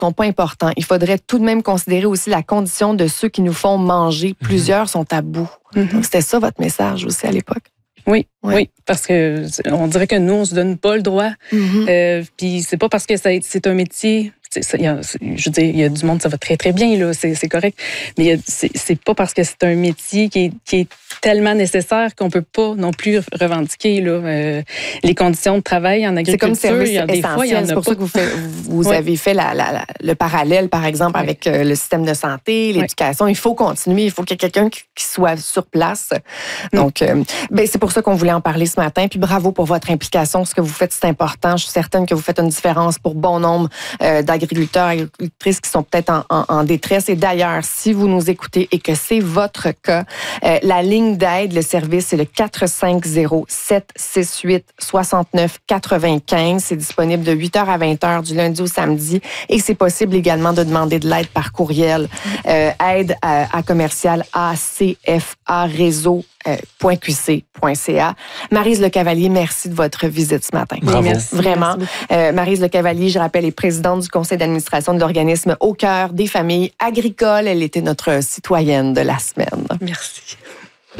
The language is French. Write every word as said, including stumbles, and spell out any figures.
sont pas importants. Il faudrait tout de même considérer aussi la condition de ceux qui nous font manger. Plusieurs mm-hmm. sont à bout. Mm-hmm. Donc, c'était ça votre message aussi à l'époque. Oui, ouais. oui, parce que on dirait que nous, on se donne pas le droit. Mm-hmm. Euh, puis c'est pas parce que ça, c'est un métier. C'est, ça, y a, je veux dire, il y a du monde, ça va très, très bien, là, c'est, c'est correct. Mais y a, c'est, c'est pas parce que c'est un métier qui est, qui est tellement nécessaire qu'on peut pas non plus revendiquer là, euh, les conditions de travail en agriculture. C'est comme service il y a des fois, il y en a c'est pour pas. ça que vous, fait, vous oui. avez fait la, la, la, le parallèle, par exemple, oui. avec euh, le système de santé, l'éducation. Oui. Il faut continuer, il faut qu'il y ait quelqu'un qui, qui soit sur place. Mm. Donc, euh, ben, c'est pour ça qu'on voulait en parler ce matin. Puis bravo pour votre implication. Ce que vous faites, c'est important. Je suis certaine que vous faites une différence pour bon nombre euh, d'agriculteurs, agricultrices qui sont peut-être en, en, en détresse. Et d'ailleurs, si vous nous écoutez et que c'est votre cas, euh, la ligne d'aide, le service, c'est le quatre cinq zéro, sept six huit, six neuf neuf. C'est disponible de huit heures à vingt heures du lundi au samedi. Et c'est possible également de demander de l'aide par courriel. Euh, aide à, à commercial A C F A réseau. Euh, .qc.ca. Maryse Lecavalier, merci de votre visite ce matin. Bravo. Merci, vraiment. Merci euh, Maryse Lecavalier, je rappelle, est présidente du conseil d'administration de l'organisme Au cœur des familles agricoles. Elle était notre citoyenne de la semaine. Merci.